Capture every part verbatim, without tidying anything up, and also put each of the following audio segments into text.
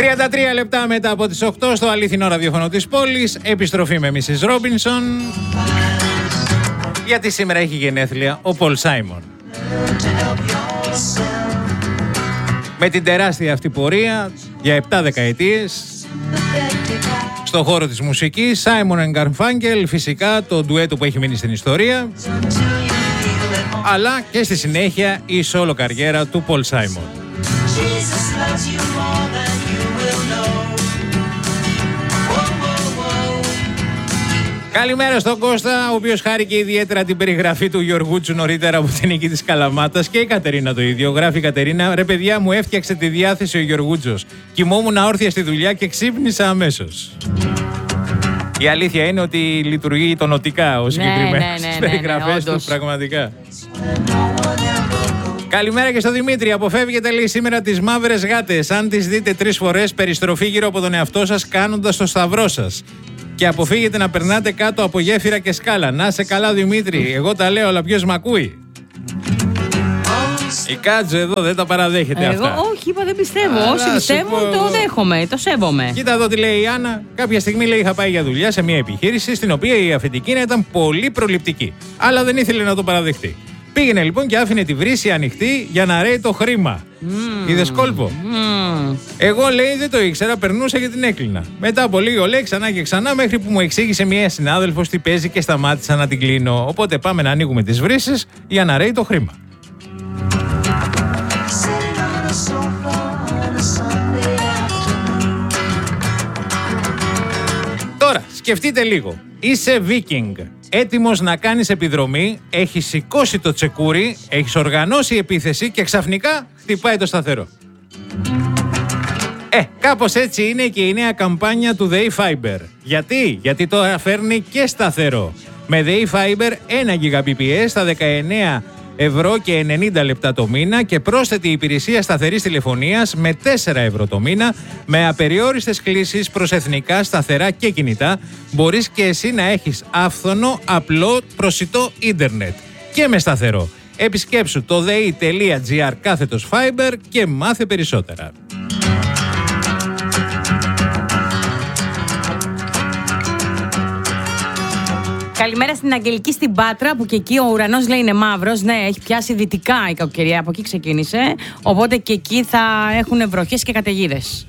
τριάντα τρία λεπτά μετά από τις οκτώ στο αλήθινο ραδιόφωνο της πόλης. Επιστροφή με μίσης Ρόμπινσον. Γιατί σήμερα έχει γενέθλια ο Πολ Σάιμον. Με την τεράστια αυτή πορεία για επτά δεκαετίες στον χώρο της μουσικής, Simon and Garfunkel, φυσικά το ντουέτο που έχει μείνει στην ιστορία, αλλά και στη συνέχεια η solo καριέρα του Πολ Σάιμον. Καλημέρα στον Κώστα, ο οποίος χάρηκε ιδιαίτερα την περιγραφή του Γιωργούτσου νωρίτερα από την νίκη της Καλαμάτας, και η Κατερίνα το ίδιο. Γράφει η Κατερίνα: ρε παιδιά, μου έφτιαξε τη διάθεση ο Γιωργούτσος. Κοιμόμουν όρθια στη δουλειά και ξύπνησα αμέσως. Η αλήθεια είναι ότι λειτουργεί τονωτικά ο συγκεκριμένος ναι, ναι, στις ναι, περιγραφές ναι, ναι, του, πραγματικά. Καλημέρα και στο Δημήτρη. Αποφεύγετε, λέει, σήμερα τις μαύρες γάτες. Αν τις δείτε τρεις φορές, περιστροφή γύρω από τον εαυτό σας κάνοντας το σταυρό σας. Και αποφύγετε να περνάτε κάτω από γέφυρα και σκάλα. Να σε καλά, Δημήτρη. Εγώ τα λέω, αλλά ποιος μ' ακούει? Η Κάτζο εδώ δεν τα παραδέχεται Εγώ, αυτά. Εγώ όχι, είπα δεν πιστεύω. Αλλά όσοι πιστεύουν πω... το δέχομαι, το σέβομαι. Κοίτα εδώ τι λέει η Άννα. Κάποια στιγμή, λέει, είχα πάει για δουλειά σε μια επιχείρηση στην οποία η αφεντική ήταν πολύ προληπτική. Αλλά δεν ήθελε να το παραδεχτεί. Πήγαινε λοιπόν και άφηνε τη βρύση ανοιχτή για να ρέει το χρήμα. Mm. Είδες κόλπο? Mm. Εγώ, λέει, δεν το ήξερα, περνούσα και την έκλεινα. Μετά από λίγο, λέει, ξανά και ξανά, μέχρι που μου εξήγησε μια συνάδελφος τι παίζει και σταμάτησα να την κλείνω. Οπότε πάμε να ανοίγουμε τις βρύσεις για να ρέει το χρήμα. Τώρα, σκεφτείτε λίγο. Είσαι βίκινγκ. Έτοιμος να κάνεις επιδρομή, έχεις σηκώσει το τσεκούρι, έχεις οργανώσει επίθεση και ξαφνικά χτυπάει το σταθερό. Ε, κάπως έτσι είναι και η νέα καμπάνια του ΔΕΗ Fiber. Γιατί? Γιατί τώρα φέρνει και σταθερό. Με ΔΕΗ Fiber ένα γιγαμπιτ στα δεκαεννέα ευρώ και ενενήντα λεπτά το μήνα και πρόσθετη υπηρεσία σταθερής τηλεφωνίας με τέσσερα ευρώ το μήνα, με απεριόριστες κλήσεις προς εθνικά, σταθερά και κινητά. Μπορείς και εσύ να έχεις άφθονο, απλό, προσιτό ίντερνετ και με σταθερό. Επισκέψου το dei.gr κάθετος Fiber και μάθε περισσότερα. Καλημέρα στην Αγγελική στην Πάτρα, που και εκεί ο ουρανός, λέει, είναι μαύρος. Ναι, έχει πιάσει δυτικά η κακοκαιρία, από εκεί ξεκίνησε. Οπότε και εκεί θα έχουν βροχές και καταιγίδες.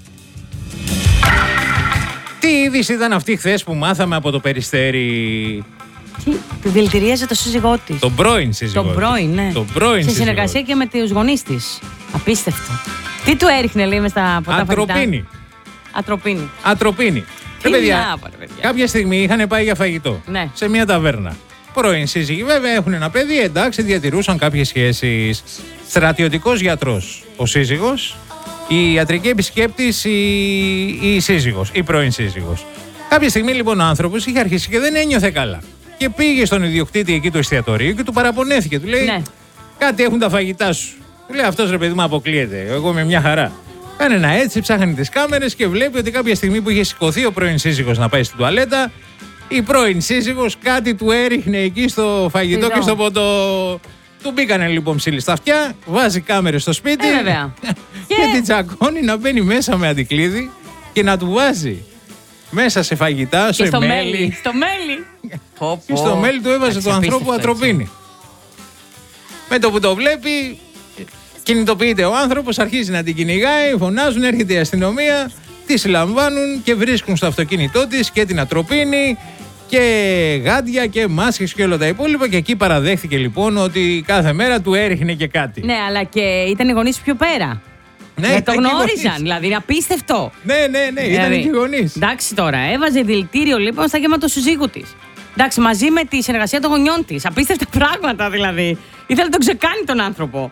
Τι είδηση ήταν αυτή χθες που μάθαμε από το Περιστέρι? Τι, τη δηλητηρίαζε το σύζυγό της. Τον πρώην σύζυγό. Τον πρώην, ναι. Τον πρώην σε συνεργασία και με τους γονείς της. Απίστευτο. Τι του έριχνε, λέει, μες στα ποτά Ατροπίνη. Ατροπίνη. Ατροπίνη. Τι παιδιά, λάπα, ρε παιδιά. Κάποια στιγμή είχαν πάει για φαγητό, ναι, σε μια ταβέρνα. Πρώην σύζυγοι, βέβαια, έχουν ένα παιδί, εντάξει, διατηρούσαν κάποιες σχέσεις. Στρατιωτικός γιατρός ο σύζυγος, η ιατρική επισκέπτης η, η σύζυγος, η πρώην σύζυγος. Κάποια στιγμή λοιπόν ο άνθρωπος είχε αρχίσει και δεν ένιωθε καλά. Και πήγε στον ιδιοκτήτη εκεί του εστιατορίου και του παραπονέθηκε. Του λέει: ναι, κάτι έχουν τα φαγητά σου. Του λέει: αυτός, ρε παιδί μου, αποκλείεται. Εγώ είμαι μια χαρά. Κάνε ένα έτσι, ψάχνει τις κάμερες και βλέπει ότι κάποια στιγμή που είχε σηκωθεί ο πρώην σύζυγος να πάει στην τουαλέτα, η πρώην σύζυγος κάτι του έριχνε εκεί στο φαγητό και στο ποτό. Του μπήκανε λοιπόν ψήλοι στα αυτιά, βάζει κάμερες στο σπίτι ε, βέβαια. και την τσακώνει να μπαίνει μέσα με αντικλείδι και να του βάζει μέσα σε φαγητά, και σε στο μέλι. μέλι. Στο μέλι. Και στο μέλι του έβαζε το ανθρώπου ατροπίνη. Με το που το βλέπει, κινητοποιείται ο άνθρωπος, αρχίζει να την κυνηγάει, φωνάζουν, έρχεται η αστυνομία, τη συλλαμβάνουν και βρίσκουν στο αυτοκίνητό της και την ατροπίνη και γάντια και μάσκες και όλα τα υπόλοιπα. Και εκεί παραδέχθηκε λοιπόν ότι κάθε μέρα του έριχνε και κάτι. Ναι, αλλά και ήταν οι γονείς πιο πέρα. Ναι, ναι, το γνώριζαν, δηλαδή είναι απίστευτο. Ναι, ναι, ναι, ήταν δηλαδή, και οι γονείς. Εντάξει τώρα, έβαζε δηλητήριο λοιπόν στα γέματα του συζύγου της. Εντάξει, μαζί με τη συνεργασία των γονιών της. Απίστευτα πράγματα δηλαδή. Ήθελε να τον ξεκάνει τον άνθρωπο.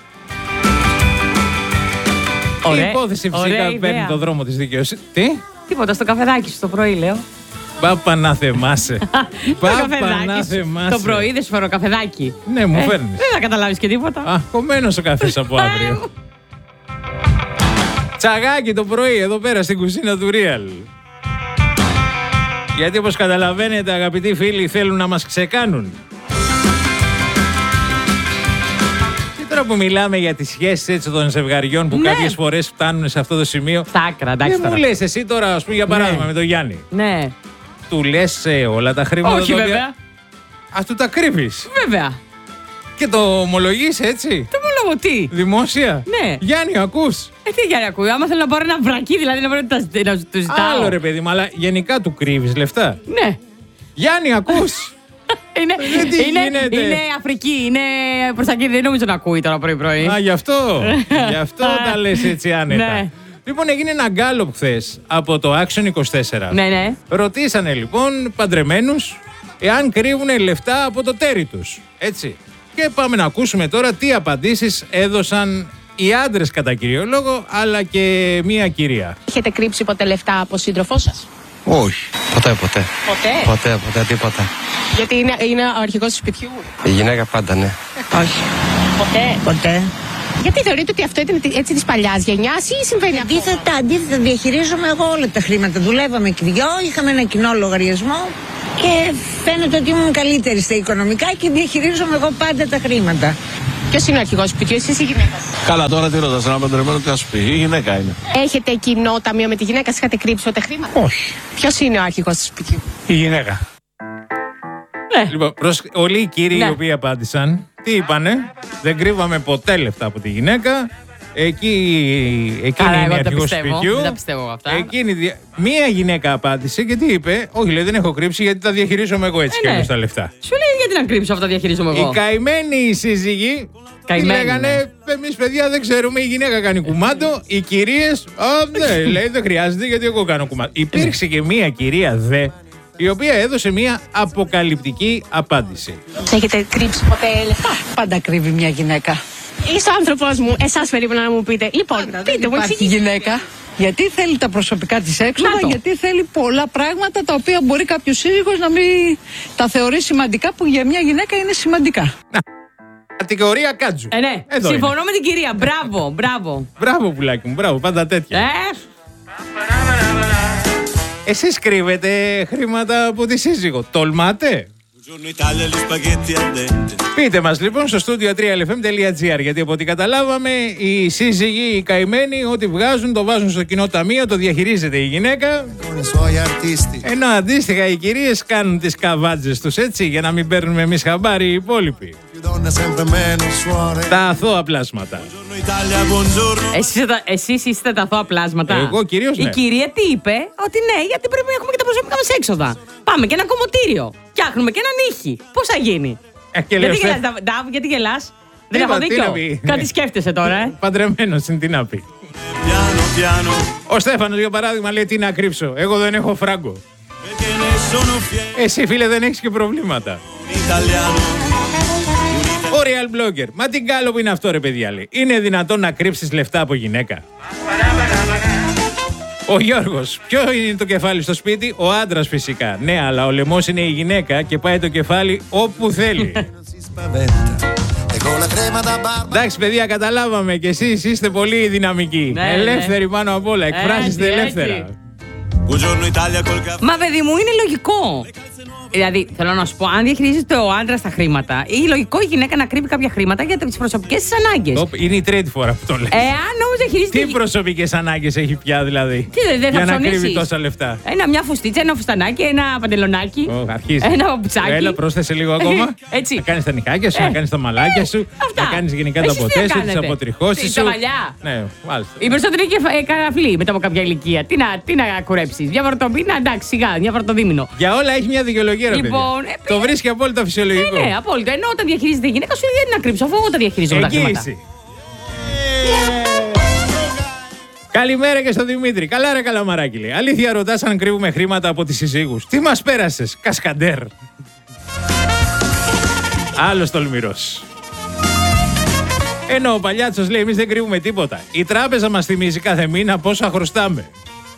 Η υπόθεση φυσικά παίρνει το δρόμο της δικαιοσύνης. Τι? Τίποτα, στο καφεδάκι σου το πρωί, λέω. Πάπα να θεμάσαι. Πάπα να θεμάσαι. Το πρωί δεν σου φέρω καφεδάκι. Ναι, μου ε, φέρνεις. Δεν θα καταλάβεις και τίποτα. Α, κομμένος ο καφές από αύριο. Τσαγάκι το πρωί εδώ πέρα στην κουζίνα του Real. Γιατί όπως καταλαβαίνετε, αγαπητοί φίλοι, θέλουν να μας ξεκάνουν. Τώρα που μιλάμε για τις σχέσεις έτσι των ζευγαριών που ναι. κάποιες φορές φτάνουν σε αυτό το σημείο. Στα άκρα, εντάξει. Δεν μου λες εσύ τώρα, ας πούμε, για παράδειγμα, ναι. με τον Γιάννη. Ναι. Του λες ε, όλα τα χρήματα. Όχι, οποία... βέβαια. Ας του τα κρύβεις. Βέβαια. Και το ομολογείς έτσι. Το ομολογώ τι. Δημόσια. Ναι. Γιάννη, ακούς. Ε, τι Γιάννη ακούει. Άμα θέλω να πάρω ένα βρακί, δηλαδή να, να, να, να του ζητάω. Άλλο ρε παιδί μου, αλλά γενικά του κρύβεις λεφτά. Ναι. Γιάννη, ακούς. Είναι, ε, τι είναι, γίνεται? είναι Αφρική, είναι προς τα εκεί, δεν νομίζω να ακούει τώρα πρωί-πρωί. Α, γι' αυτό. Γι' αυτό τα λες έτσι άνετα. Ναι. Λοιπόν, έγινε ένα γκάλωπ χθες από το Action είκοσι τέσσερα. Ναι, ναι. Ρωτήσανε λοιπόν παντρεμένους εάν κρύβουν λεφτά από το τέρι τους. Έτσι. Και πάμε να ακούσουμε τώρα τι απαντήσεις έδωσαν οι άντρες κατά κύριο λόγο, αλλά και μία κυρία. Έχετε κρύψει ποτέ λεφτά από σύντροφό σας? Όχι, ποτέ, ποτέ. Ποτέ? Ποτέ, ποτέ, τίποτα. Γιατί είναι, είναι ο αρχηγός του σπιτιού? Η γυναίκα πάντα, ναι. Όχι. Ποτέ? Ποτέ. Γιατί θεωρείτε ότι αυτό ήταν έτσι της παλιάς γενιάς ή συμβαίνει αυτό? Αντίθετα, αντίθετα, διαχειρίζομαι εγώ όλα τα χρήματα. Δουλεύαμε και δυο, είχαμε ένα κοινό λογαριασμό και φαίνεται ότι ήμουν καλύτερη στα οικονομικά και διαχειρίζομαι εγώ πάντα τα χρήματα. Ποιος είναι ο αρχηγός του σπιτιού, εσείς ή η γυναίκα? Καλά, τώρα τι ρωτάς, ένα παντρεμένο τι θα σου πει, η γυναίκα είναι. Έχετε κοινό ταμείο με τη γυναίκα, σας είχατε κρύψει ποτέ χρήματα? Όχι. Ποιος είναι ο αρχηγός του σπιτιού? Η γυναίκα. Ναι. Λοιπόν, προς... όλοι οι κύριοι Ναι. οι οποίοι απάντησαν, τι είπανε, δεν κρύβαμε ποτέ λεφτά από τη γυναίκα. Εκεί, εκείνη Καλά, είναι εγώ η δεν τα αρχηγός πιστεύω. σπιτιού. Δεν τα πιστεύω αυτά. Εκείνη, δια- μία γυναίκα απάντησε και τι είπε, όχι λέει δεν έχω κρύψει γιατί τα διαχειρίζομαι εγώ έτσι Ε, κι ναι. αλλιώς τα λεφτά. Σου λέει γιατί να κρύψω αυτά, διαχειρίζομαι εγώ. Οι καημένοι σύζυγοι τι Καημένοι, λέγανε, εμείς παιδιά δεν ξέρουμε, η γυναίκα κάνει κουμάντο, οι κυρίες, α, ναι, λέει δεν χρειάζεται γιατί εγώ κάνω κουμάντο. Υπήρξε και μία κυρία δε, η οποία έδωσε μία αποκαλυπτική απάντηση. Έχετε κρύψει ποτέ λεφτά? Πάντα κρύβει μια γυναίκα. Είσαι ο άνθρωπός μου, εσάς περίμενα να μου πείτε. Λοιπόν, Πάντα, πείτε δεν μου, υπάρχει εξηγήστε. γυναίκα. Γιατί θέλει τα προσωπικά της έξοδα, Να το. γιατί θέλει πολλά πράγματα τα οποία μπορεί κάποιος σύζυγος να μην τα θεωρεί σημαντικά, που για μια γυναίκα είναι σημαντικά. Κατηγορία Κάτζου. Ε, ναι. Εδώ Συμφωνώ είναι. με την κυρία. Μπράβο, μπράβο. Μπράβο πουλάκι μου, μπράβο, πάντα τέτοια. Ε, Εσείς κρύβετε χρήματα από τη σύζυγο, τολμάτε? Πείτε μας λοιπόν στο studio τρία ελ εφ εμ τελεία τζι άρ, γιατί από ό,τι καταλάβαμε οι σύζυγοι, οι καημένοι, ό,τι βγάζουν το βάζουν στο κοινό ταμείο, το διαχειρίζεται η γυναίκα. Ενώ αντίστοιχα οι κυρίες κάνουν τις καβάτζες τους έτσι για να μην παίρνουμε εμείς χαμπάρι οι υπόλοιποι. Τα αθώα πλάσματα. Εσείς, είστε τα- εσείς είστε τα αθώα πλάσματα. Εγώ κυρίως, Η ναι. κυρία τι είπε, ότι ναι, γιατί πρέπει να έχουμε και τα προσωπικά μας έξοδα. Πάμε και ένα κομμωτήριο. Φτιάχνουμε και έναν ήχη. Πώς θα γίνει? Ε, και λέω, γιατί Στέφ- γελάς, Νταβ, Νταβ, γιατί γελάς? Δεν Είπα, έχω τι δίκιο. να πει. Κάτι σκέφτεσαι τώρα, ε. Παντρεμένος είναι, τι να πει. Ο Στέφανος για παράδειγμα λέει τι να κρύψω. Εγώ δεν έχω φράγκο. Εσύ φίλε δεν έχεις και προβλήματα. Ο Real Blogger. Μα τι γκάλο που είναι αυτό ρε παιδιά λέει. Είναι δυνατόν να κρύψεις λεφτά από γυναίκα? Ο Γιώργος. Ποιο είναι το κεφάλι στο σπίτι? Ο άντρας φυσικά. Ναι, αλλά ο λαιμός είναι η γυναίκα και πάει το κεφάλι όπου θέλει. Εντάξει παιδιά, καταλάβαμε και εσείς είστε πολύ δυναμικοί. Ναι, Ελεύθεροι πάνω απ' όλα. Εκφράζεστε Έτσι, ελεύθερα. έτσι. Μα παιδί μου, είναι λογικό. Δηλαδή, θέλω να σου πω, αν διαχειρίζεται ο άντρα τα χρήματα, είναι λογικό η γυναίκα να κρύβει κάποια χρήματα για τι προσωπικέ τη ανάγκε. Οπ, είναι η τρίτη φορά που το λέει. Εάν όμω διαχειρίζεται. Τι προσωπικές ανάγκες έχει πια δηλαδή? Τι, δεν θα για να ψωνίσεις? κρύβει τόσα λεφτά. Ένα, μια φουστίτσα, ένα φουστανάκι, ένα παντελονάκι. Ω, αρχίζει. Ένα μπουτσάκι. Έλα, πρόσθεσε λίγο ακόμα. Έτσι. Να κάνεις τα νυχάκια σου, Ε, να κάνεις τα μαλάκια σου, αυτά. να κάνεις γενικά τα Εσείς τι ποτέ σου, τις κάνετε? αποτριχώσεις Τι, σου. τα μαλλιά? Ναι, μάλιστα. Οι περισσότεροι είναι και καραφλοί μετά από κάποια ηλικία. Τι να, τι να κουρέψει. Μια φορτομήνα, εντάξει, σιγά, μια φορτοδίμηνο. Για όλα έχει μια δικαιολογία, ρε Λοιπόν, παιδιά. ε, Το βρίσκει απόλυτα φυσιολογικό. Ναι, ναι, απόλυτα. Ενώ όταν διαχειρίζεται η γυναίκα σου, δεν είναι να κρύψω, αφού εγώ τα διαχειρίζομαι τα χρήματα. Εγγύηση. Καλημέρα και στο Δημήτρη. Καλά ρε καλαμαράκι λέει. Αλήθεια ρωτάς αν κρύβουμε χρήματα από τις συζύγους? Τι μας πέρασες, κασκαντέρ? Άλλος τολμηρός. Ενώ ο Παλιάτσος λέει εμείς δεν κρύβουμε τίποτα. Η τράπεζα μας θυμίζει κάθε μήνα πόσα χρωστάμε.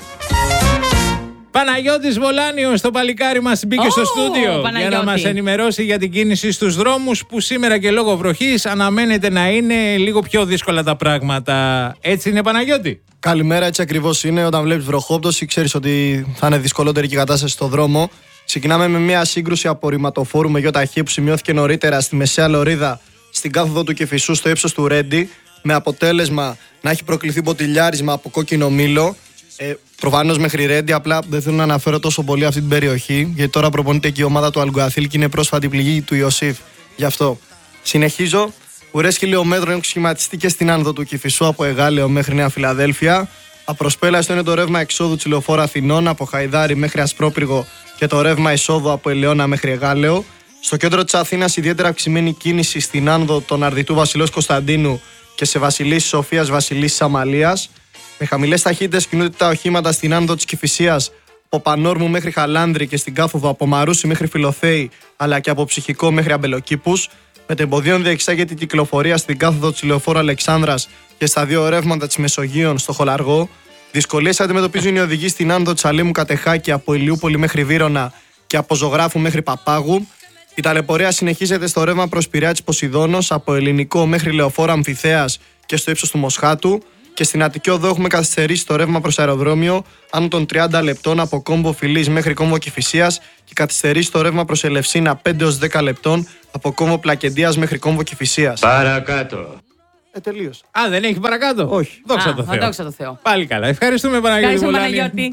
Παναγιώτης Βολάνιος, το παλικάρι μας μπήκε Ω, στο στούντιο για να Παναγιώτη. μας ενημερώσει για την κίνηση στους δρόμους που σήμερα και λόγω βροχής αναμένεται να είναι λίγο πιο δύσκολα τα πράγματα. Έτσι είναι Παναγιώτη? Καλημέρα, έτσι ακριβώς είναι. Όταν βλέπεις βροχόπτωση, ξέρεις ότι θα είναι δυσκολότερη και η κατάσταση στο δρόμο. Ξεκινάμε με μια σύγκρουση απορριμματοφόρου με γιοταχή που σημειώθηκε νωρίτερα στη μεσαία λωρίδα στην κάθοδο του Κηφισού στο ύψος του Ρέντι, με αποτέλεσμα να έχει προκληθεί μποτιλιάρισμα από κόκκινο μήλο. Ε, Προφανώς μέχρι Ρέντι, απλά δεν θέλω να αναφέρω τόσο πολύ αυτή την περιοχή, γιατί τώρα προπονείται εκεί η ομάδα του Αλγκουαθήλ και είναι πρόσφατη πληγή του Ιωσήφ. Γι' αυτό. Συνεχίζω. Ουρές χιλιόμετρων έχουν σχηματιστεί και στην άνοδο του Κηφισού από Εγάλεο μέχρι Νέα Φιλαδέλφια. Απροσπέλαστο είναι το ρεύμα εξόδου της λεωφόρου Αθηνών από Χαϊδάρι μέχρι Ασπρόπυργο και το ρεύμα εισόδου από Ελαιώνα μέχρι Εγάλεο. Στο κέντρο της Αθήνας, ιδιαίτερα αυξημένη κίνηση στην άνοδο των Αρδιτού Βασιλός Κωνσταντίνου και σε Βασιλής Σοφίας Βασιλής Αμαλίας. Με χαμηλές ταχύτητες κινούνται τα οχήματα στην άνοδο της Κηφισίας από Πανόρμου μέχρι Χαλάνδρη και στην κάθοδο από Μαρούσι μέχρι Φιλοθέη, αλλά και από Ψυχικό μέχρι Αμπελοκήπους. Με το εμποδίων διεξάγεται η κυκλοφορία στην κάθοδο της λεωφόρου Αλεξάνδρας και στα δύο ρεύματα της Μεσογείων στο Χολαργό. Δυσκολίες αντιμετωπίζουν οι οδηγοί στην άνοδο της Αλήμου Κατεχάκη από Ηλιούπολη μέχρι Βύρωνα και από Ζωγράφου μέχρι Παπάγου. Η ταλαιπωρία συνεχίζεται στο ρεύμα προς Πειραιά της Ποσειδώνος από Ελληνικό μέχρι Λεωφόρο Αμφιθέας και στο ύψος του Μοσχάτου. Και στην Αττική Οδό έχουμε καθυστερήσει το ρεύμα προς αεροδρόμιο άνω των τριάντα λεπτών από Κόμβο Φιλής μέχρι Κόμβο Κηφισίας και καθυστερήσει το ρεύμα προς Ελευσίνα πέντε έως δέκα λεπτών από Κόμβο Πλακεντίας μέχρι Κόμβο Κηφισίας. Παρακάτω. Ε, τελείως. Α, δεν έχει παρακάτω. Όχι. Δόξα Α, τω Θεώ. δόξα τω Θεώ. Πάλι καλά. Ευχαριστούμε, Παναγιώτη. Ευχαριστώ, Παναγιώτη.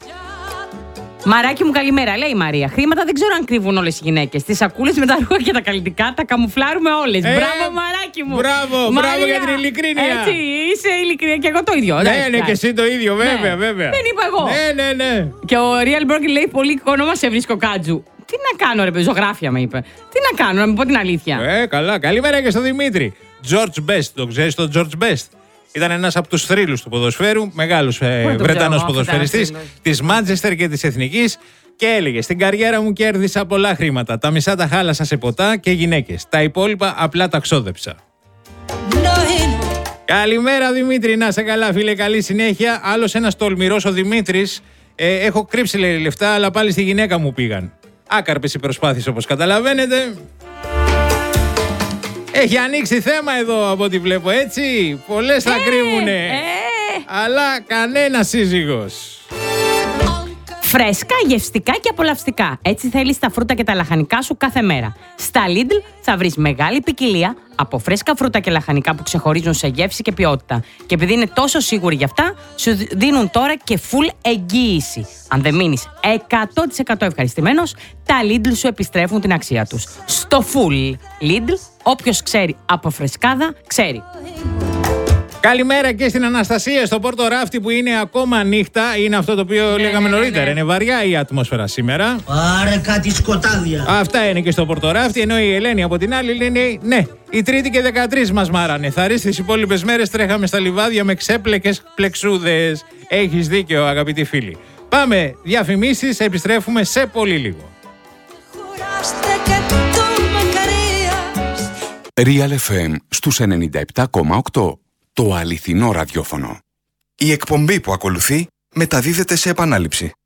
Μαράκι μου, καλημέρα, λέει η Μαρία. Χρήματα δεν ξέρω αν κρύβουν όλες οι γυναίκες. Τις σακούλες με τα ρούχα και τα καλλιτικά τα καμουφλάρουμε όλες. Ε, μπράβο, Μαράκι μου. Μπράβο, Μαρία, μπράβο για την ειλικρίνεια. Έτσι, είσαι ειλικρίνεια και εγώ το ίδιο. Ναι, εντάξει, ναι, και εσύ το ίδιο, βέβαια, Ναι. βέβαια. Δεν είπα εγώ. Ναι, ναι, ναι. Και ο Real Broken λέει πολύ όνομα σε βρίσκω Κάτζου. Τι να κάνω, ρε παιδί, ζωγράφια με είπε. Τι να κάνω, να μην πω την αλήθεια. Ε, καλά. Καλημέρα και στον Δημήτρη. George Best, το ξέρεις τον George Best? Ήταν ένας από τους θρύλους του ποδοσφαίρου, μεγάλος ε, Βρετανός ποδοσφαιριστής της Μάντσεστερ και της Εθνικής. Και έλεγε: στην καριέρα μου κέρδισα πολλά χρήματα. Τα μισά τα χάλασα σε ποτά και γυναίκες. Τα υπόλοιπα απλά τα ξόδεψα. Καλημέρα, Δημήτρη. Να σε καλά, φίλε. Καλή συνέχεια. Άλλος ένας τολμηρός, ο Δημήτρης. Ε, έχω κρύψει, λέει, λεφτά, αλλά πάλι στη γυναίκα μου πήγαν. Άκαρπες οι προσπάθειες, όπως καταλαβαίνετε. Έχει ανοίξει θέμα εδώ από ό,τι βλέπω, έτσι. Πολλές θα κρύβουνε. Ε. Αλλά κανένα σύζυγος. Φρέσκα, γευστικά και απολαυστικά. Έτσι θέλεις τα φρούτα και τα λαχανικά σου κάθε μέρα. Στα Lidl θα βρεις μεγάλη ποικιλία από φρέσκα φρούτα και λαχανικά που ξεχωρίζουν σε γεύση και ποιότητα. Και επειδή είναι τόσο σίγουροι γι' αυτά, σου δίνουν τώρα και full εγγύηση. Αν δεν μείνεις εκατό τοις εκατό ευχαριστημένος, τα Lidl σου επιστρέφουν την αξία τους. Στο full Lidl, όποιος ξέρει από φρεσκάδα, ξέρει. Καλημέρα και στην Αναστασία στο Πόρτο Ράφτη που είναι ακόμα νύχτα. Είναι αυτό το οποίο ναι, λέγαμε ναι, νωρίτερα. Ναι. Είναι βαριά η ατμόσφαιρα σήμερα. Πάρε κάτι σκοτάδια. Αυτά είναι και στο Πόρτο Ράφτη. Ενώ η Ελένη από την άλλη λένε ναι, η Τρίτη και δεκατρείς μας μάρανε. Θα ρίξει τις υπόλοιπες μέρες τρέχαμε στα λιβάδια με ξέπλεκες πλεξούδες. Έχεις δίκιο, αγαπητοί φίλοι. Πάμε, διαφημίσεις, επιστρέφουμε σε πολύ λίγο. Real εφ εμ στους ενενήντα επτά κόμμα οκτώ. Το αληθινό ραδιόφωνο. Η εκπομπή που ακολουθεί μεταδίδεται σε επανάληψη.